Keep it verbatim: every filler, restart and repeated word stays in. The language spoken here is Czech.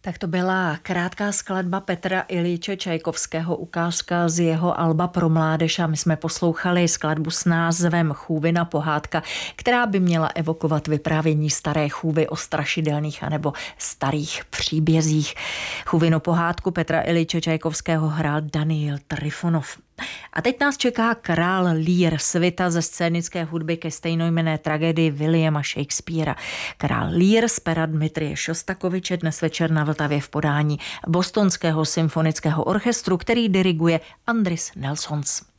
Tak to byla krátká skladba Petra Iljiče Čajkovského, ukázka z jeho alba pro mládež a my jsme poslouchali skladbu s názvem Chůvina pohádka, která by měla evokovat vyprávění staré chůvy o strašidelných anebo starých příbězích. Chůvinu pohádku Petra Iljiče Čajkovského hrál Daniil Trifonov. A teď nás čeká Král Lear, svita ze scénické hudby ke stejnojmenné tragédii Williama Shakespearea. Král Lear z pera Dmitrije Šostakoviče dnes večer na Vltavě v podání Bostonského symfonického orchestru, který diriguje Andris Nelsons.